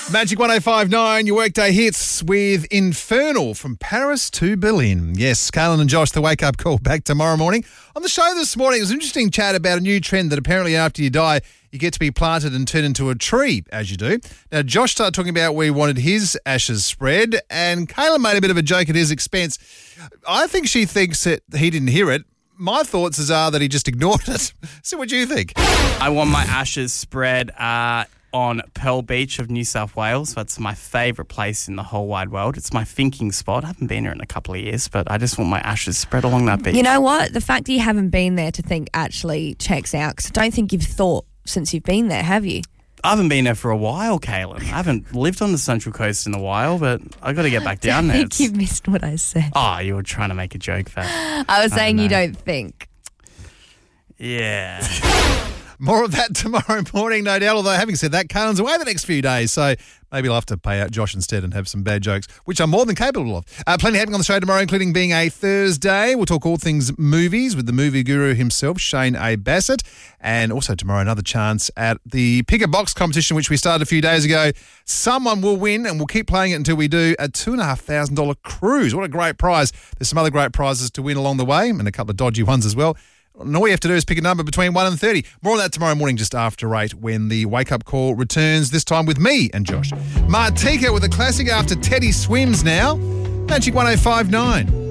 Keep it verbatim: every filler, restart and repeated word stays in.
Magic one oh five nine, your workday hits with Infernal from Paris to Berlin. Yes, Kaylin and Josh, the wake-up call back tomorrow morning. On the show this morning, it was an interesting chat about a new trend that apparently after you die, you get to be planted and turned into a tree, as you do. Now, Josh started talking about where he wanted his ashes spread, and Kaylin made a bit of a joke at his expense. I think she thinks that he didn't hear it. My thoughts is are that he just ignored it. So what do you think? I want my ashes spread uh, on Pearl Beach of New South Wales. That's my favourite place in the whole wide world. It's my thinking spot. I haven't been here in a couple of years, but I just want my ashes spread along that beach. You know what? The fact that you haven't been there to think actually checks out, because I don't think you've thought since you've been there, have you? I haven't been there for a while, Kaylin. I haven't lived on the Central Coast in a while, but I've got to get back down I there. think you missed what I said. Oh, you were trying to make a joke there. I was I saying don't you know. don't think. Yeah. More of that tomorrow morning, no doubt. Although, having said that, Kaylin's away the next few days, so maybe I'll have to pay out Josh instead and have some bad jokes, which I'm more than capable of. Uh, plenty happening on the show tomorrow, including being a Thursday. We'll talk all things movies with the movie guru himself, Shane A. Bassett. And also tomorrow, another chance at the Pick a Box competition, which we started a few days ago. Someone will win, and we'll keep playing it until we do, a two thousand five hundred dollars cruise. What a great prize. There's some other great prizes to win along the way, and a couple of dodgy ones as well. And all you have to do is pick a number between one and thirty. More on that tomorrow morning just after eight when the wake-up call returns, this time with me and Josh. Martika with a classic after Teddy Swims now. Magic one oh five nine.